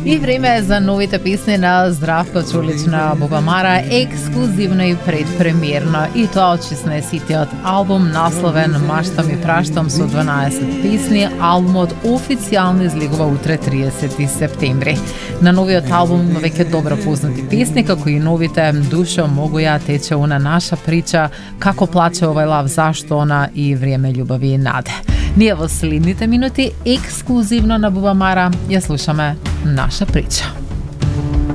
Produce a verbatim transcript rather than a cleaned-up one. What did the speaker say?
И време е за новите песни на Здравко Чолич на Бубамара, ексклузивно и предпремиерно. И тоа од шеснаесеттиот албум насловен Маштам и праштам со дванаесет песни. Албумот официјално излегува утре триесети септември. На новиот албум има веќе добро познати песни, како и новите Душо, могу ја, тече она наша прича, Како плаче овај лав, зашто она и Време, љубови и наде. Ние во следните минути ексклузивно на Бубамара ја слушаме Наша прича.